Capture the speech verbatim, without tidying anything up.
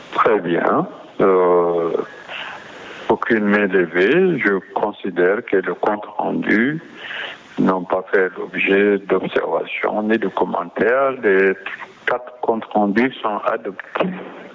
Très bien. Euh, aucune main levée. Je considère que le compte rendu n'ont pas fait l'objet d'observations ni de commentaires. Les quatre comptes rendus sont adoptés.